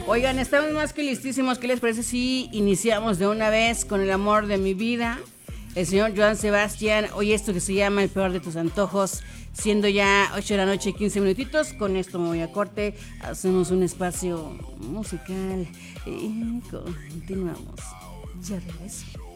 Oigan, estamos más que listísimos. ¿Qué les parece si iniciamos de una vez con el amor de mi vida? El señor Joan Sebastián. Hoy esto que se llama El peor de tus antojos. Siendo ya 8 de la noche, 15 minutitos. Con esto me voy a corte. Hacemos un espacio musical. Y continuamos. Ya regreso.